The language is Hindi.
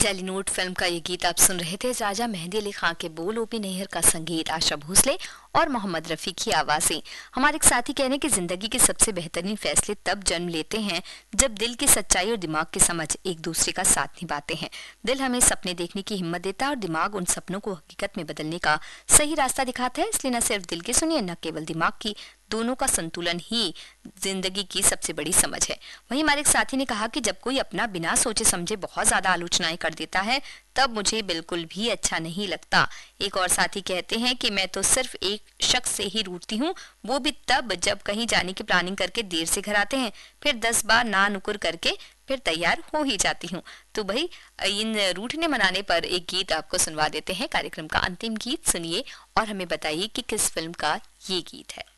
जाली नोट फिल्म का ये गीत आप सुन रहे थे। राजा मेहंदी अली खां के बोल, ओपी नैयर का संगीत, आशा भोसले और मोहम्मद रफी की आवाजें। हमारे एक साथी कह रहे हैं कि जिंदगी के सबसे बेहतरीन फैसले तब जन्म लेते हैं जब दिल की सच्चाई और दिमाग की समझ एक दूसरे का साथ निभाते हैं। दिल हमें सपने देखने की हिम्मत देता है और दिमाग उन सपनों को हकीकत में बदलने का सही रास्ता दिखाता है। इसलिए न सिर्फ दिल की सुनिए, न केवल दिमाग की, दोनों का संतुलन ही जिंदगी की सबसे बड़ी समझ है। वहीं हमारे एक साथी ने कहा कि जब कोई अपना बिना सोचे समझे बहुत ज्यादा आलोचनाएं कर देता है तब मुझे बिल्कुल भी अच्छा नहीं लगता। एक और साथी कहते हैं कि मैं तो सिर्फ एक शख्स से ही रूठती हूँ, वो भी तब जब कहीं जाने की प्लानिंग करके देर से घर आते हैं, फिर 10 बार ना नुकुर करके फिर तैयार हो ही जाती हूँ। तो भाई इन रूठने मनाने पर एक गीत आपको सुनवा देते हैं। कार्यक्रम का अंतिम गीत सुनिए और हमें बताइए कि किस फिल्म का ये गीत है।